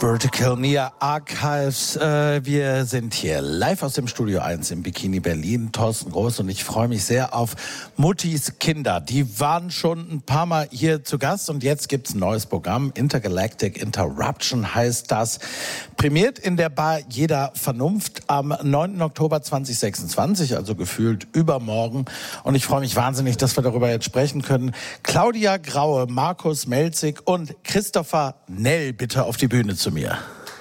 Vertical Near Archives. Wir sind hier live aus dem Studio 1 im Bikini Berlin. Thorsten Groß und ich freue mich sehr auf Muttis Kinder. Die waren schon ein paar Mal hier zu Gast und jetzt gibt's ein neues Programm. Intergalactic Interruption heißt das. Prämiert in der Bar Jeder Vernunft am 9. Oktober 2026, also gefühlt übermorgen. Und ich freue mich wahnsinnig, dass wir darüber jetzt sprechen können. Claudia Graue, Markus Melzig und Christopher Nell bitte auf die Bühne zu mir.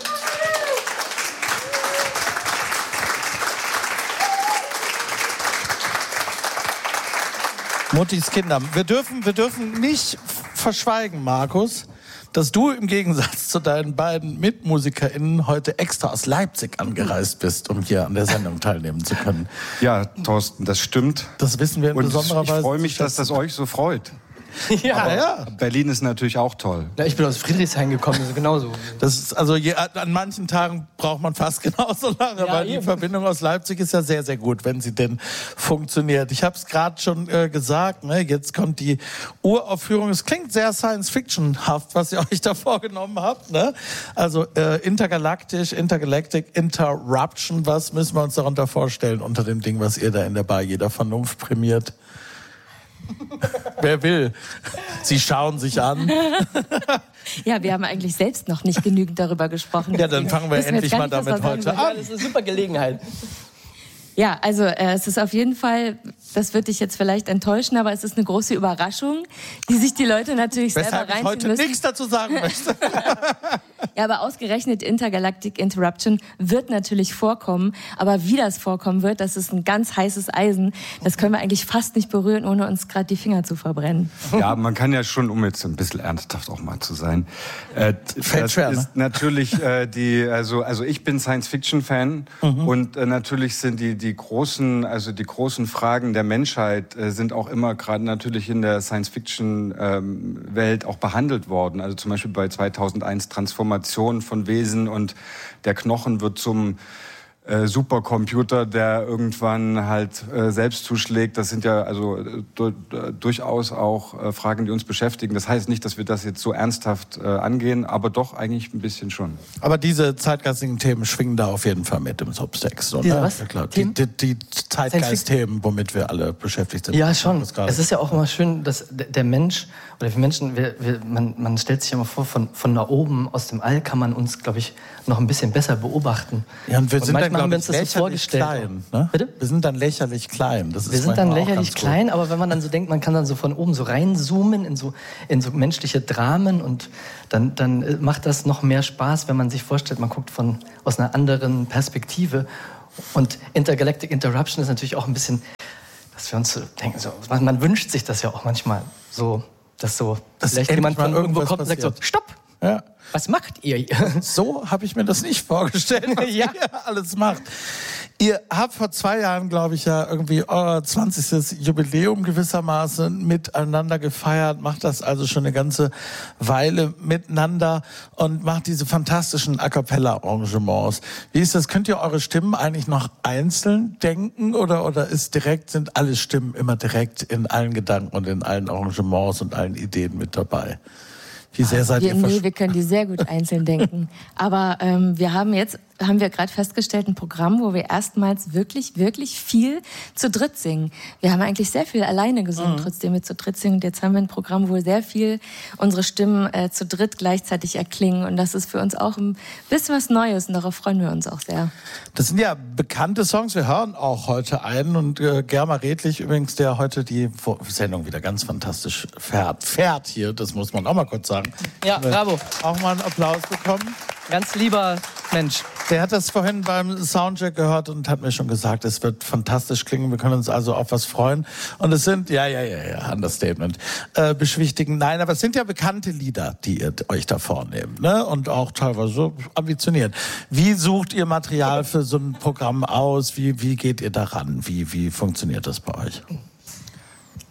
Muttis Kinder. Wir dürfen nicht verschweigen, Markus, dass du im Gegensatz zu deinen beiden MitmusikerInnen heute extra aus Leipzig angereist bist, um hier an der Sendung teilnehmen zu können. Ja, Thorsten, das stimmt. Das wissen wir in besonderer Weise. Ich freue mich, dass das euch so freut. Ja. Berlin ist natürlich auch toll. Ja, ich bin aus Friedrichshain gekommen, also genauso. Das ist, also an manchen Tagen braucht man fast genauso lange, weil die Verbindung aus Leipzig ist ja sehr, sehr gut, wenn sie denn funktioniert. Ich habe es gerade schon gesagt, ne? Jetzt kommt die Uraufführung. Es klingt sehr Science-Fiction-haft, was ihr euch da vorgenommen habt. Ne? Also Intergalactic Interruption. Was müssen wir uns darunter vorstellen unter dem Ding, was ihr da in der Bar Jeder Vernunft prämiert? Wer will? Sie schauen sich an. Ja, wir haben eigentlich selbst noch nicht genügend darüber gesprochen. Ja, dann fangen wir endlich mal damit heute an. Das ist eine super Gelegenheit. Ja, also es ist auf jeden Fall, das wird dich jetzt vielleicht enttäuschen, aber es ist eine große Überraschung, die sich die Leute natürlich selber reinziehen müssen. Weshalb ich heute nichts dazu sagen möchte. Ja, aber ausgerechnet Intergalactic Interruption wird natürlich vorkommen. Aber wie das vorkommen wird, das ist ein ganz heißes Eisen. Das können wir eigentlich fast nicht berühren, ohne uns gerade die Finger zu verbrennen. Ja, man kann ja schon, um jetzt ein bisschen ernsthaft auch mal zu sein, das schwer, ist natürlich also ich bin Science-Fiction-Fan und natürlich sind die großen Fragen der Menschheit sind auch immer gerade natürlich in der Science-Fiction-Welt auch behandelt worden. Also zum Beispiel bei 2001 Transformation von Wesen und der Knochen wird zum Supercomputer, der irgendwann halt selbst zuschlägt. Das sind ja also durchaus auch Fragen, die uns beschäftigen. Das heißt nicht, dass wir das jetzt so ernsthaft angehen, aber doch eigentlich ein bisschen schon. Aber diese zeitgeistigen Themen schwingen da auf jeden Fall mit im Subtext, oder? Was? Ja, klar. Die Zeitgeist-Themen, womit wir alle beschäftigt sind. Ja, schon. Es ist ja auch immer schön, dass der Mensch oder wir Menschen, man stellt sich immer vor, von da oben aus dem All kann man uns, glaube ich, noch ein bisschen besser beobachten. Ja, und wir sind dann, haben wir uns das so vorgestellt. Klein, ne? Bitte? Wir sind dann lächerlich klein. Das ist wir sind dann lächerlich cool. klein, aber wenn man dann so denkt, man kann dann so von oben so reinzoomen in so menschliche Dramen und dann macht das noch mehr Spaß, wenn man sich vorstellt, man guckt aus einer anderen Perspektive. Und Intergalactic Interruption ist natürlich auch ein bisschen, dass wir uns so denken, man wünscht sich das ja auch manchmal so, dass vielleicht jemand von irgendwo kommt und sagt so, stopp! Ja. Was macht ihr? So habe ich mir das nicht vorgestellt, was ihr alles macht. Ihr habt vor 2 Jahren, glaube ich, ja irgendwie euer 20. Jubiläum gewissermaßen miteinander gefeiert, macht das also schon eine ganze Weile miteinander und macht diese fantastischen A-Cappella-Arrangements. Wie ist das? Könnt ihr eure Stimmen eigentlich noch einzeln denken oder sind alle Stimmen immer direkt in allen Gedanken und in allen Arrangements und allen Ideen mit dabei? Wie sehr seid ihr Nee, wir können die sehr gut einzeln denken. Aber wir haben gerade festgestellt, ein Programm, wo wir erstmals wirklich, wirklich viel zu dritt singen. Wir haben eigentlich sehr viel alleine gesungen, trotzdem wir zu dritt singen. Und jetzt haben wir ein Programm, wo sehr viel unsere Stimmen zu dritt gleichzeitig erklingen. Und das ist für uns auch ein bisschen was Neues und darauf freuen wir uns auch sehr. Das sind ja bekannte Songs. Wir hören auch heute einen und Germa Redlich übrigens, der heute die Sendung wieder ganz fantastisch fährt hier. Das muss man auch mal kurz sagen. Ja, bravo. Auch mal einen Applaus bekommen. Ganz lieber Mensch. Der hat das vorhin beim Soundcheck gehört und hat mir schon gesagt, es wird fantastisch klingen. Wir können uns also auf was freuen. Und es sind, Understatement, beschwichtigen. Nein, aber es sind ja bekannte Lieder, die ihr euch da vornehmt, ne? Und auch teilweise so ambitioniert. Wie sucht ihr Material für so ein Programm aus? Wie geht ihr daran? Wie funktioniert das bei euch?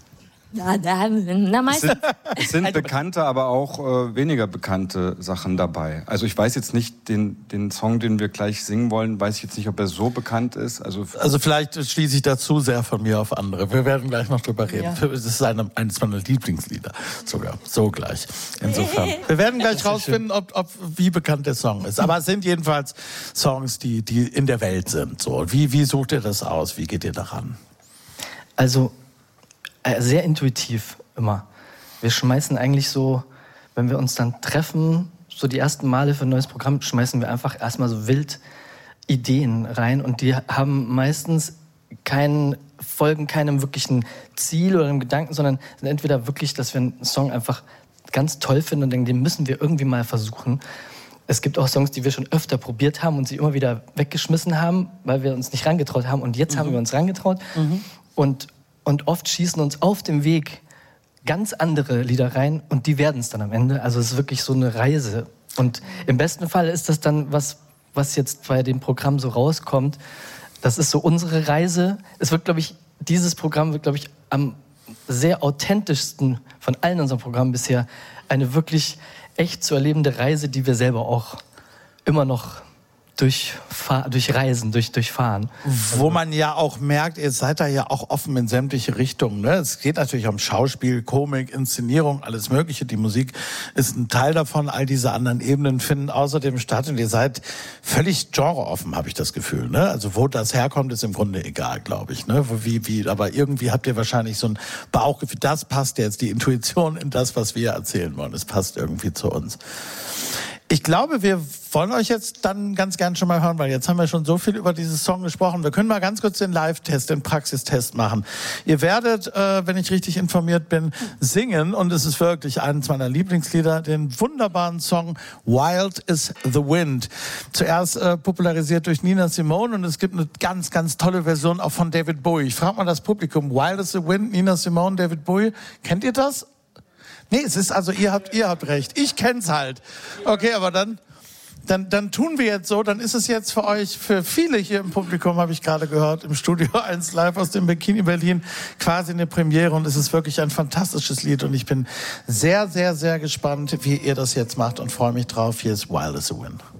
Na, meistens. Es sind bekannte, aber auch weniger bekannte Sachen dabei. Also ich weiß jetzt nicht, den Song, den wir gleich singen wollen, weiß ich jetzt nicht, ob er so bekannt ist. Also vielleicht schließe ich dazu sehr von mir auf andere. Wir werden gleich noch drüber reden. Ja. Das ist eines meiner Lieblingslieder sogar. So gleich. Insofern. Wir werden gleich rausfinden, wie bekannt der Song ist. Aber es sind jedenfalls Songs, die in der Welt sind. So. Wie sucht ihr das aus? Wie geht ihr daran? Also sehr intuitiv immer. Wir schmeißen eigentlich so, wenn wir uns dann treffen, so die ersten Male für ein neues Programm, schmeißen wir einfach erstmal so wild Ideen rein und die haben meistens folgen keinem wirklichen Ziel oder einem Gedanken, sondern sind entweder wirklich, dass wir einen Song einfach ganz toll finden und denken, den müssen wir irgendwie mal versuchen. Es gibt auch Songs, die wir schon öfter probiert haben und sie immer wieder weggeschmissen haben, weil wir uns nicht rangetraut haben und jetzt haben wir uns rangetraut und oft schießen uns auf dem Weg ganz andere Lieder rein und die werden es dann am Ende. Also es ist wirklich so eine Reise. Und im besten Fall ist das dann was jetzt bei dem Programm so rauskommt. Das ist so unsere Reise. Dieses Programm wird, glaube ich, am sehr authentischsten von allen unseren Programmen bisher eine wirklich echt zu erlebende Reise, die wir selber auch immer noch durchfahren. Wo man ja auch merkt, ihr seid da ja auch offen in sämtliche Richtungen. Ne? Es geht natürlich um Schauspiel, Komik, Inszenierung, alles Mögliche. Die Musik ist ein Teil davon. All diese anderen Ebenen finden außerdem statt. Und ihr seid völlig genreoffen, habe ich das Gefühl. Ne? Also wo das herkommt, ist im Grunde egal, glaube ich. Ne? Aber irgendwie habt ihr wahrscheinlich so ein Bauchgefühl. Das passt jetzt, die Intuition in das, was wir erzählen wollen. Es passt irgendwie zu uns. Ich glaube, wir wollen euch jetzt dann ganz gern schon mal hören, weil jetzt haben wir schon so viel über diesen Song gesprochen. Wir können mal ganz kurz den Live-Test, den Praxistest machen. Ihr werdet, wenn ich richtig informiert bin, singen, und es ist wirklich eines meiner Lieblingslieder, den wunderbaren Song Wild is the Wind. Zuerst popularisiert durch Nina Simone, und es gibt eine ganz, ganz tolle Version auch von David Bowie. Ich frage mal das Publikum, Wild is the Wind, Nina Simone, David Bowie, kennt ihr das? Nee, es ist also, ihr habt recht. Ich kenn's halt. Okay, aber dann tun wir jetzt so, dann ist es jetzt für euch, für viele hier im Publikum, habe ich gerade gehört, im Studio 1 live aus dem Bikini Berlin, quasi eine Premiere, und es ist wirklich ein fantastisches Lied, und ich bin sehr, sehr, sehr gespannt, wie ihr das jetzt macht, und freue mich drauf. Hier ist Wild as the Wind.